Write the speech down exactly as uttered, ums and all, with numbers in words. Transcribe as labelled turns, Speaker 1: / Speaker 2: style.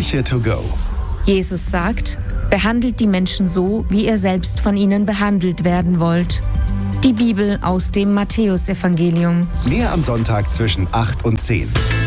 Speaker 1: Kirche to go.
Speaker 2: Jesus sagt, behandelt die Menschen so, wie ihr selbst von ihnen behandelt werden wollt. Die Bibel aus dem Matthäusevangelium.
Speaker 1: Mehr am Sonntag zwischen acht und zehn.